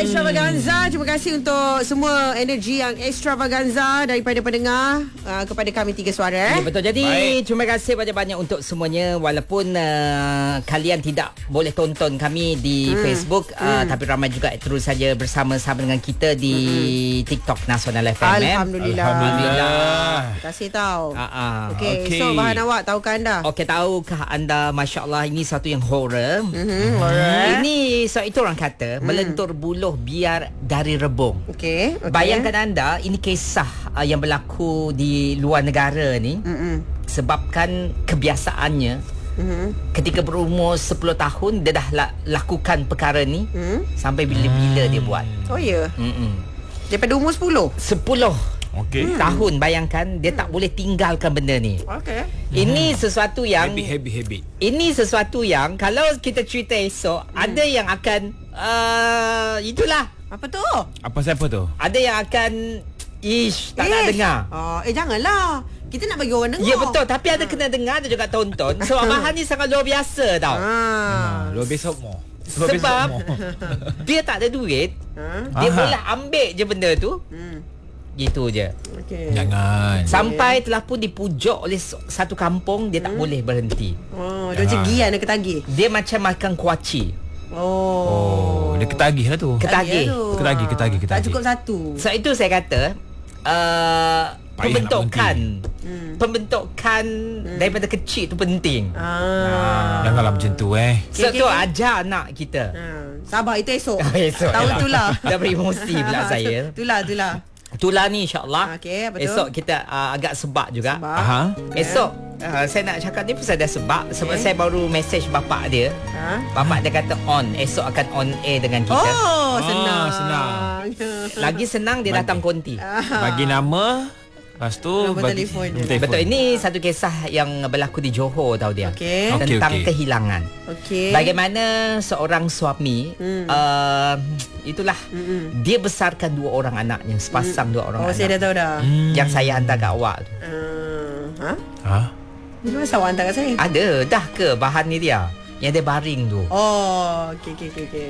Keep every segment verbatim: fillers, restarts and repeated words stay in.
Extravaganza. Terima kasih untuk semua energi yang extravaganza daripada pendengar uh, kepada kami Tiga Suara. Ya, betul. Jadi baik, terima kasih banyak-banyak untuk semuanya. Walaupun uh, kalian tidak boleh tonton kami di hmm. Facebook, uh, hmm. tapi ramai juga terus saja bersama-sama dengan kita di hmm. TikTok Nasional F M. Alhamdulillah. Alhamdulillah. Terima kasih tahu. Uh-uh. Okey, okay. So bahan awak tahukah anda? Okey, tahukah anda, Masya Allah, ini satu yang horror. Mm-hmm, horror. Ini so itu orang kata mm. melentur buluh biar dari rebung. Okey. Okay. Bayangkan anda, ini kisah uh, yang berlaku di luar negara ni. Mm-mm. Sebabkan kebiasaannya mm-hmm. ketika berumur sepuluh tahun dia dah la- lakukan perkara ni mm. sampai bila-bila dia buat. Oh ya. Yeah. Daripada umur sepuluh. sepuluh Okay. Hmm. tahun, bayangkan dia tak boleh tinggalkan benda ni. Okey. Ini sesuatu yang habit habit habit. Ini sesuatu yang kalau kita cerita esok hmm. ada yang akan uh, itulah. Apa tu? Apa siapa tu? Ada yang akan ish tak eh. nak dengar. Oh, eh janganlah. Kita nak bagi orang dengar. Ya betul, tapi ada kena dengar, ada juga tonton. Sebab bahan ni sangat luar biasa tau. Ha, luar biasa mo. Sebab, Sebab dia tak ada duit. Ha? Dia Aha. boleh ambil je benda tu. Hmm. Gitu je. Okay. Jangan. Sampai telah pun dipujuk oleh satu kampung, dia tak hmm. boleh berhenti. Oh, dia macam gian dia ketagih. Dia macam makan kuaci. Oh. Oh, dia ketagih lah tu. Ketagih. Ketagih, ketagih, ketagih. Tak cukup satu. So itu saya kata uh, pembentukan hmm. pembentukan hmm. daripada kecil tu penting. Ah. Janganlah macam tu eh. So okay, tu okay. ajar anak kita. Hmm. Sabar, itu esok. Esok. Tahun itulah. Dah beremosi pula saya. Itulah, itulah. Itulah ni insya-Allah. Okey, betul. Esok kita uh, agak sebab juga. Sebab. Aha. Esok uh, saya nak cakap ni pasal dah sebab okay. sebab saya baru message bapak dia. Ha? Bapak dia kata on, esok akan on air dengan kita. Oh, senang. Ah, senang. Lagi senang dia bagi, datang konti. Bagi nama, lepas tu nombor bagi telefon. telefon. Betul, ini satu kisah yang berlaku di Johor tahu dia. Okay. Tentang okay, okay. kehilangan. Okey. Bagaimana seorang suami hmm. uh, itulah hmm. dia besarkan dua orang anaknya, sepasang hmm. dua orang oh, anak. Oh, saya dah tahu dah. Hmm. Yang saya hantar kat awak tu. Uh, ha? Ha? Macam mana awak hantar kat saya? Ada dah ke bahan ni dia? Yang dia baring tu. Oh, okey okey okey okey.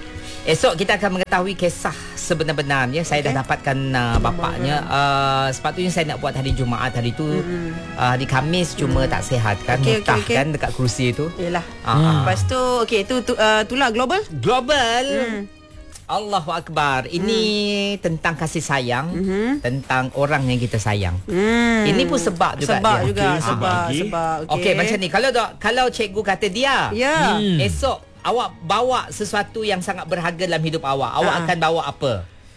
Esok kita akan mengetahui kisah sebenar-benarnya. Saya okay. dah dapatkan uh, bapaknya. Uh, sepatutnya saya nak buat hari Jumaat hari tu. Mm-hmm. Uh, hari Khamis cuma mm. tak sihat kan. Okay, Mutah okay, okay. kan dekat kerusi tu. Yalah. Uh-huh. Lepas tu okey tu, tu uh, itulah global. Global. Mm. Allahu Akbar. Ini mm. tentang kasih sayang, mm-hmm. tentang orang yang kita sayang. Mm. Ini pun sebab juga sebab dia. juga okay. sebab sebab. Okey, okay, macam ni. Kalau kalau cikgu kata dia, yeah. mm. esok awak bawa sesuatu yang sangat berharga dalam hidup awak. Awak uh-huh. akan bawa apa?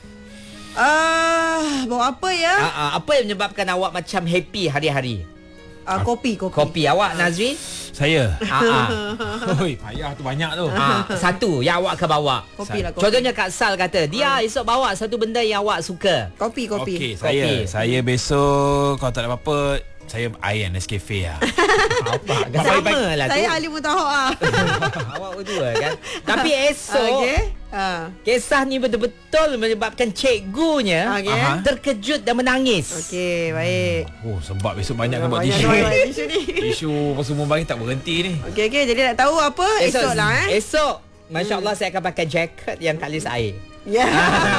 Ah, uh, bawa apa ya? Uh, uh, apa yang menyebabkan awak macam happy hari-hari? Uh, kopi, kopi. Kopi. Awak, Nazri? Saya. Ah, uh, uh. Oi, payah tu banyak tu. Uh, satu yang awak akan bawa. Kopi lah, kopi. Contohnya Kak Sal kata, dia uh. esok bawa satu benda yang awak suka. Kopi, kopi. Okey, saya kopi. saya besok kalau tak ada apa-apa, saya air Nescafe lah. Apa? Sama lah tu. Saya ahli mutahak ah. Awak berdua kan. Tapi esok okay. uh. kisah ni betul-betul menyebabkan cikgunya okay. terkejut dan menangis. Okey, baik. Oh, sebab besok banyak nak buat banyak tisu. tisu ni. Tisu pas semua bagi tak berhenti ni. Okey, okey. Jadi nak tahu apa esok, esok lah eh. Esok Masya Allah hmm. saya akan pakai jaket yang tak list air. Ya. Yeah.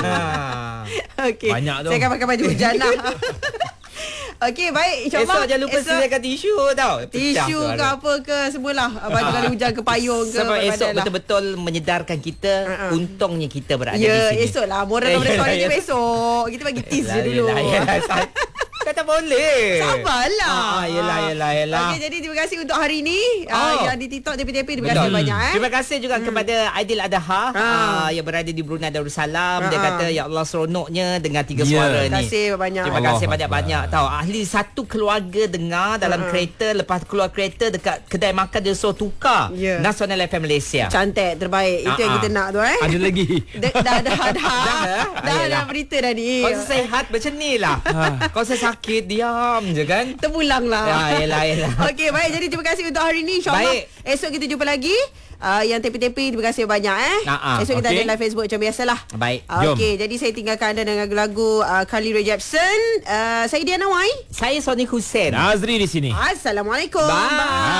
Ah. Okey. Banyak tu. Saya akan pakai baju hujan lah. Okey, baik, insya-Allah. Esok jangan lupa sediakan tisu tau. Tisu ke apa ke semualah. Baju kali hujan ke payung ke. Sebab esok lah. betul-betul menyedarkan kita. Uh-uh. Untungnya kita berada ya, di sini. Ya, esok lah. Moral daripada story ni besok. Kita bagi tease je dulu. Kata boleh. Sabarlah. Ah, yelah, yelah, yelah. Okey, jadi terima kasih untuk hari ni. Oh. Uh, yang di TikTok, T P T P. Terima kasih Betul. banyak eh. Terima kasih juga hmm. kepada Aidil Adha ah. uh, yang berada di Brunei Darussalam. Uh-huh. Dia kata, ya Allah seronoknya dengar Tiga yeah. Suara ni. Terima kasih banyak. Terima kasih banyak-banyak. Tahu, ahli satu keluarga dengar dalam uh-huh. kereta. Lepas keluar kereta dekat kedai makan dia suruh tukar yeah. Nasional F M Malaysia. Cantik, terbaik. Itu uh-huh. yang kita nak tu eh. Ada lagi. Dah dah dah. Dah dah dah berita dah ni. Kau sehat macam ni lah. Kau sakit diam je kan. Terpulang lah. Ya, yelah, yelah. Okey, baik. Jadi terima kasih untuk hari ni. InsyaAllah baik. Esok kita jumpa lagi. Uh, yang tepi-tepi, terima kasih banyak eh. Uh-uh. Esok kita okay. ada live Facebook macam biasalah. Baik. Okey, jadi saya tinggalkan anda dengan lagu uh, Carly Rae Jepsen. Uh, saya Diana Wai. Saya Sonic Hussein. Nazri di sini. Assalamualaikum. Bye. Bye.